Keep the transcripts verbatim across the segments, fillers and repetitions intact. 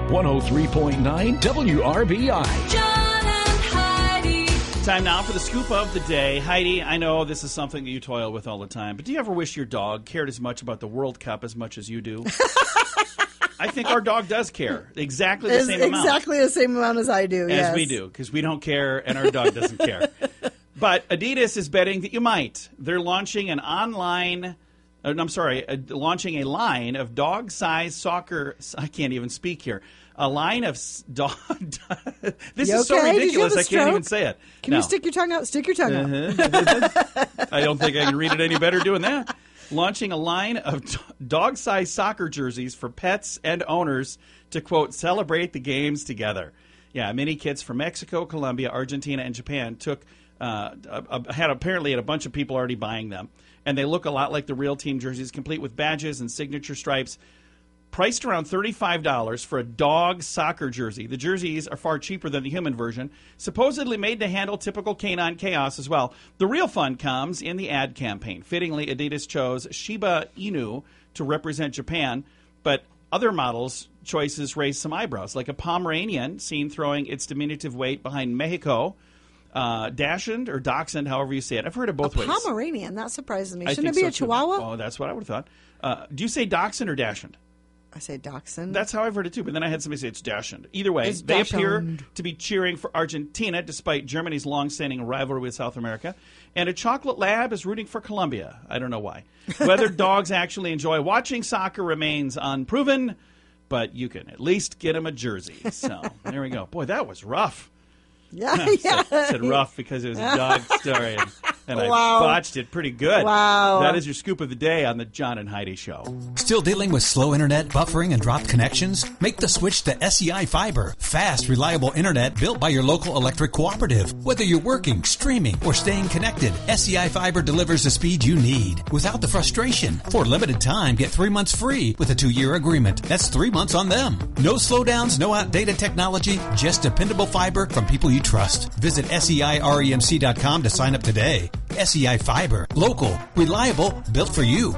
one oh three point nine W R B I. John and Heidi. Time now for the scoop of the day. Heidi, I know this is something that you toil with all the time, but do you ever wish your dog cared as much about the World Cup as much as you do? I think our dog does care exactly the It's same amount. Exactly the same amount as I do, As yes. we do, because we don't care and our dog doesn't care. But Adidas is betting that you might. They're launching an online, uh, I'm sorry, uh, launching a line of dog-sized soccer, I can't even speak here, a line of s- dog, this You is so okay? Did you ridiculous have a I can't even stroke? say it. Can No. you stick your tongue out? Stick your tongue out. Uh-huh. I don't think I can read it any better doing that. Launching a line of d- dog-sized soccer jerseys for pets and owners to, quote, celebrate the games together. Yeah, many kits from Mexico, Colombia, Argentina, and Japan took uh, a, had apparently had a bunch of people already buying them. And they look a lot like the real team jerseys, complete with badges and signature stripes. Priced around thirty-five dollars for a dog soccer jersey. The jerseys are far cheaper than the human version, supposedly made to handle typical canine chaos as well. The real fun comes in the ad campaign. Fittingly, Adidas chose Shiba Inu to represent Japan, but other models' choices raised some eyebrows, like a Pomeranian seen throwing its diminutive weight behind Mexico, uh, Dachshund or Dachshund, however you say it. I've heard it both a ways. Pomeranian, that surprises me. I Shouldn't think it be so, a too. Chihuahua? Oh, that's what I would have thought. Uh, do you say Dachshund or Dachshund? I say Dachshund. That's how I've heard it too, but then I had somebody say it's Dachshund. Either way, It's they appear Dachshund. to be cheering for Argentina despite Germany's long-standing rivalry with South America. And a chocolate lab is rooting for Colombia. I don't know why. Whether dogs actually enjoy watching soccer remains unproven, but you can at least get them a jersey. So there we go. Boy, that was rough. yeah, I yeah. said, said rough because it was a dog story, and, and Wow. I botched it pretty good. Wow. That is your scoop of the day on the John and Heidi Show. Still dealing with slow internet, buffering, and dropped connections? Make the switch to S E I Fiber. Fast, reliable internet built by your local electric cooperative. Whether you're working, streaming, or staying connected, S E I Fiber delivers the speed you need without the frustration. For a limited time, get three months free with a two-year agreement. That's three months on them. No slowdowns, no outdated technology, just dependable fiber from people you trust. Visit S E I remc dot com to sign up today. S E I Fiber. Local, reliable, built for you.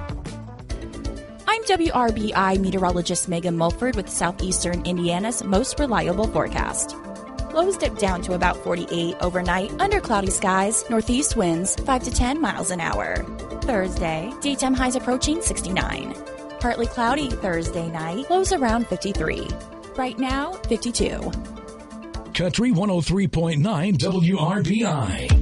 I'm W R B I meteorologist Megan Mulford with Southeastern Indiana's most reliable forecast. Lows dip down to about forty-eight overnight under cloudy skies, northeast winds five to ten miles an hour. Thursday, daytime highs approaching sixty-nine. Partly cloudy Thursday night, lows around fifty-three. Right now, fifty-two. Country one oh three point nine W R B I.